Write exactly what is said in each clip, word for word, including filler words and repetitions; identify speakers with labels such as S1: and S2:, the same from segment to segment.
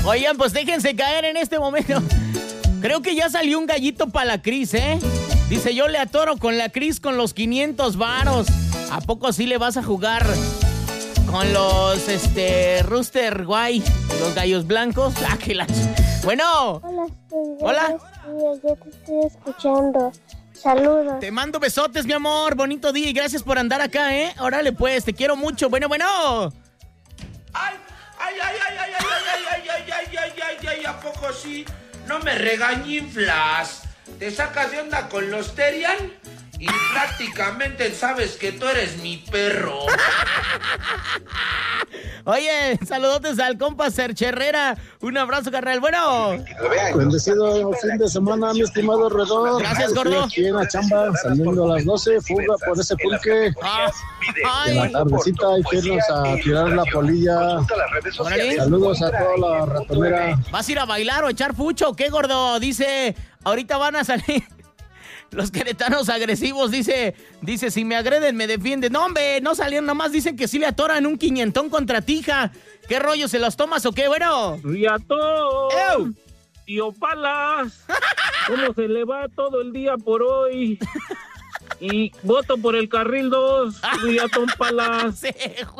S1: Oigan, pues déjense caer en este momento. Creo que ya salió un gallito para la Cris, ¿eh? Dice, yo le atoro con la Cris con los quinientos varos. ¿A poco sí le vas a jugar con los, este, Rooster Guay, los gallos blancos? Ah, que la... Bueno.
S2: Hola, estoy
S1: Hola.
S2: Yo te estoy escuchando. Saludos.
S1: Te mando besotes, mi amor. Bonito día y gracias por andar acá, ¿eh? Órale, pues, te quiero mucho. Bueno, bueno.
S3: ¡Ay! ¡Ay, ay, ay, ay, ay, ay, ay, ay, ay, ay, ay, ay! ¿A poco sí? No me regañinflas. Te sacas de onda con los Terian y prácticamente sabes que tú eres mi perro.
S1: Oye, saludotes al compa Sergio Herrera. Un abrazo, carnal. Bueno.
S4: Bendecido fin de semana, mi estimado Redón.
S1: Gracias, gordo.
S4: Estoy aquí en la chamba, saliendo a las doce, fuga por ese pulque.
S1: Ah,
S4: En la tardecita hay que irnos a tirar la polilla.
S1: Órale.
S4: Saludos a toda la ratonera.
S1: ¿Vas a ir a bailar o echar fucho o qué, gordo? Dice, ahorita van a salir los queretanos agresivos. Dice, dice, si me agreden, me defienden. No, hombre, no salieron nomás. Dicen que sí le atoran un quinientón contra Tija. ¿Qué rollo, se los tomas o qué, bueno?
S5: ¡Riatón!
S1: ¡Ew!
S5: ¡Tío Palas! ¿Cómo se le va todo el día por hoy? Y voto por el carril dos, Riatón Palas.
S1: Sí,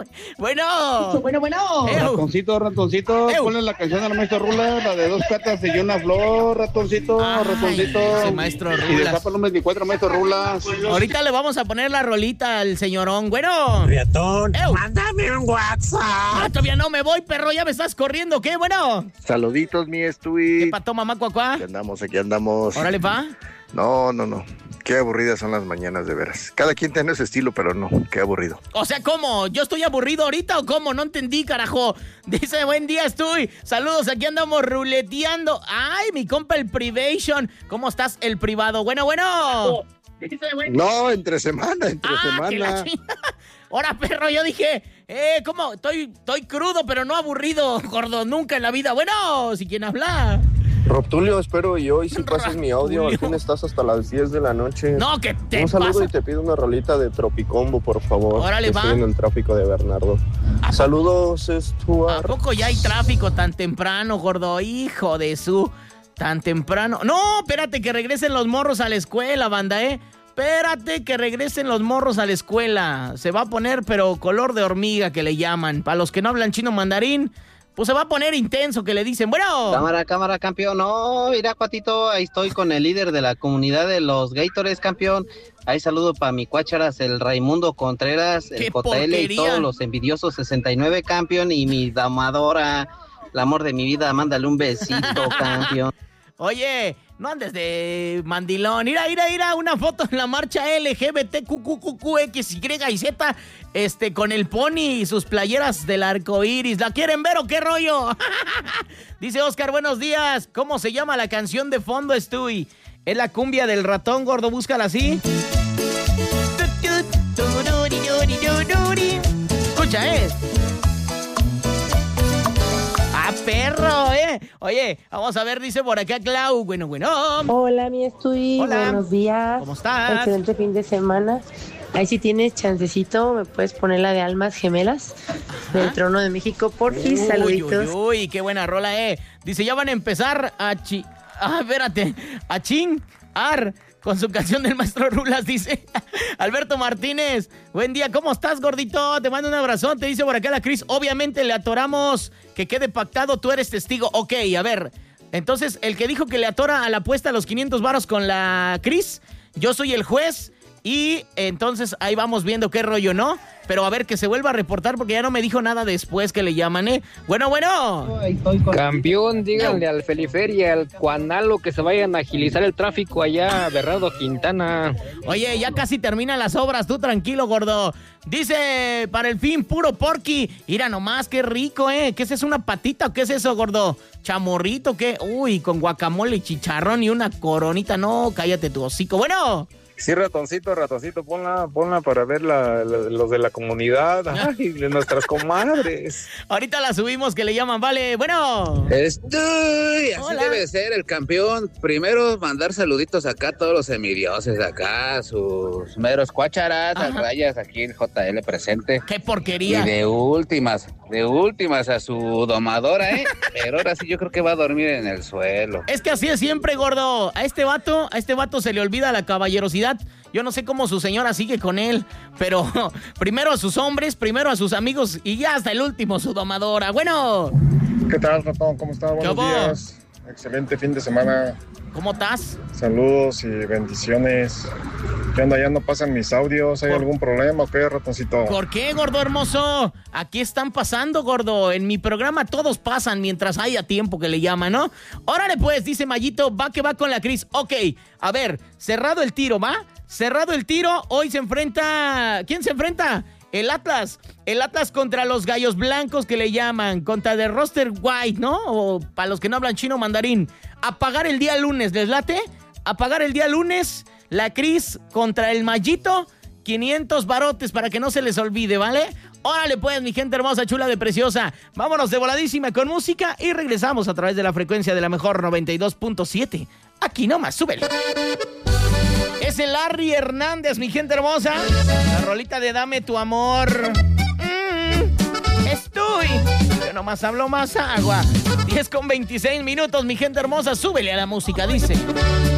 S1: bueno. Bueno, bueno.
S6: Ew. Ratoncito, ratoncito, Ew. Ponle la canción a la maestra Rula, la de dos cartas y una flor, ratoncito, Ay, ratoncito.
S1: Sí, maestro Rulas.
S6: Y destápalo un veinticuatro, maestro Rulas.
S1: Ahorita le vamos a poner la rolita al señorón. Bueno.
S7: Riatón, mándame un WhatsApp.
S1: Ah, todavía no me voy, perro, ya me estás corriendo, ¿qué? Bueno.
S8: Saluditos, mi Estui.
S1: ¿Qué pató, mamá cuacuá?
S8: Aquí andamos, aquí andamos.
S1: Órale, pa.
S8: No, no, no. Qué aburridas son las mañanas, de veras. Cada quien tiene ese estilo, pero no, qué aburrido.
S1: O sea, ¿cómo? ¿Yo estoy aburrido ahorita o cómo? No entendí, carajo. Dice, buen día, estoy. Saludos, aquí andamos ruleteando. Ay, mi compa, el Privation. ¿Cómo estás, el privado? Bueno, bueno.
S8: Dice, bueno. No, entre semana, entre
S1: ah,
S8: semana.
S1: Ahora, perro, yo dije, eh, ¿cómo? Estoy, estoy crudo, pero no aburrido, gordo, nunca en la vida. Bueno, si quién habla.
S9: Robtulio, espero y hoy sí pases mi audio. Al fin estás hasta las diez de la noche.
S1: No, que te
S9: Un saludo
S1: pasa?
S9: Y te pido una rolita de Tropicombo, por favor.
S1: Órale, va.
S9: Estoy en el tráfico de Bernardo. Saludos, Stuart.
S1: ¿A poco ya hay tráfico tan temprano, gordo? Hijo de su... Tan temprano. No, espérate que regresen los morros a la escuela, banda, ¿eh? Espérate que regresen los morros a la escuela. Se va a poner, pero color de hormiga que le llaman. Para los que no hablan chino mandarín... Pues se va a poner intenso, que le dicen, bueno.
S10: Cámara, cámara, campeón. No, mira, Cuatito, ahí estoy con el líder de la comunidad de los Gators, campeón. Ahí saludo para mi cuácharas, el Raimundo Contreras, el J L y todos los envidiosos sesenta y nueve, campeón. Y mi damadora, el amor de mi vida, mándale un besito, campeón.
S1: Oye, no andes de mandilón. Ira, ira, ira, una foto en la marcha L G B T Q Q Q Q X Y y Z, este, con el pony y sus playeras del arco iris. ¿La quieren ver o qué rollo? Dice Oscar, buenos días. ¿Cómo se llama la canción de fondo, Stewie? Es la cumbia del ratón, gordo, búscala así. Escucha, eh. ¡Ah, perro, eh! Oye, vamos a ver, dice por acá Clau. Bueno, bueno.
S11: Hola, mi Estui.
S1: Hola.
S11: Buenos días.
S1: ¿Cómo estás?
S11: Excelente fin de semana. Ahí si tienes chancecito, me puedes poner la de Almas Gemelas. Ajá. Del Trono de México, porfis.
S1: Uy,
S11: saluditos.
S1: Uy, uy, qué buena rola, eh. Dice, ya van a empezar a chi... Ah, espérate. A chingar con su canción del maestro Rulas, dice Alberto Martínez. Buen día, ¿cómo estás, gordito? Te mando un abrazón, te dice por acá la Cris. Obviamente le atoramos, que quede pactado, tú eres testigo. Ok, a ver, entonces, el que dijo que le atora a la apuesta a los quinientos varos con la Cris, yo soy el juez y entonces ahí vamos viendo qué rollo, ¿no? Pero a ver, que se vuelva a reportar porque ya no me dijo nada después que le llaman, ¿eh? Bueno, bueno.
S12: Campeón, díganle al Felifer y al Cuanalo que se vayan a agilizar el tráfico allá a Bernardo Quintana.
S1: Oye, ya casi terminan las obras, tú tranquilo, gordo. Dice, para el fin, puro porqui. Mira nomás, qué rico, ¿eh? ¿Qué es eso, una patita o qué es eso, gordo? ¿Chamorrito qué? Uy, con guacamole y chicharrón y una coronita. No, cállate tu hocico. Bueno.
S13: Sí, ratoncito, ratoncito, ponla, ponla para ver la, la, los de la comunidad, ay, de nuestras comadres.
S1: Ahorita la subimos, que le llaman, vale, bueno.
S14: Estoy, así
S1: Hola.
S14: Debe ser el campeón. Primero mandar saluditos acá a todos los semidioses acá, sus meros cuácharas, rayas, aquí el J L presente.
S1: ¡Qué porquería!
S14: Y de últimas, de últimas a su domadora, ¿eh? Pero ahora sí yo creo que va a dormir en el suelo.
S1: Es que así es siempre, gordo. A este vato, a este vato se le olvida la caballerosidad. Yo no sé cómo su señora sigue con él, pero primero a sus hombres, primero a sus amigos y ya hasta el último su domadora. Bueno.
S15: ¿Qué tal, ratón? ¿Cómo está? Buenos días. Excelente fin de semana.
S1: ¿Cómo estás?
S15: Saludos y bendiciones. ¿Qué onda? ¿Ya no pasan mis audios? ¿Hay algún problema o qué, ratoncito?
S1: ¿Por qué, gordo hermoso? Aquí están pasando, gordo. En mi programa todos pasan mientras haya tiempo que le llaman, ¿no? Órale, pues, dice Mayito, va que va con la Cris. Ok, a ver, cerrado el tiro, ¿va? Cerrado el tiro, hoy se enfrenta... ¿Quién se enfrenta? El Atlas. El Atlas contra los Gallos Blancos que le llaman. Contra The Roster White, ¿no? O para los que no hablan chino mandarín. A pagar el día lunes, ¿les late? A pagar el día lunes, la Cris contra el Mayito. quinientos barotes para que no se les olvide, ¿vale? Órale pues, mi gente hermosa, chula de preciosa. Vámonos de voladísima con música y regresamos a través de la frecuencia de la mejor noventa y dos punto siete. Aquí nomás, súbele. Es el Larry Hernández, mi gente hermosa. La rolita de Dame tu amor. Mm, estoy. Yo nomás hablo más agua. diez con veintiséis minutos, mi gente hermosa. Súbele a la música, dice.